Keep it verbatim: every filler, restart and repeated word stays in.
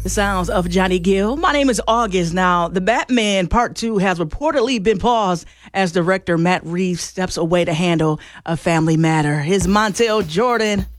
The sounds of Johnny Gill. My name is August. Now, The Batman Part two has reportedly been paused as director Matt Reeves steps away to handle a family matter. Here's Montel Jordan.